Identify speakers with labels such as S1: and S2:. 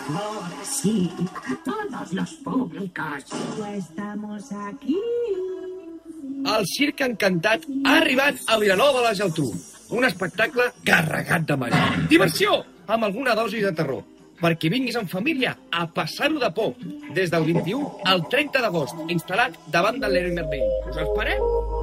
S1: Ahora sí, a todos los públicos. Estamos aquí.
S2: El Circ Encantat ha arribat a Vilanova de la Geltrú. Un espectacle carregat de màgia. Diversió, amb alguna dosi de terror. Perquè vinguis en família a passar-ho de por. Des del 21 al 30 d'agost, instal·lat davant de l'Heroi Merlin. Us esperem!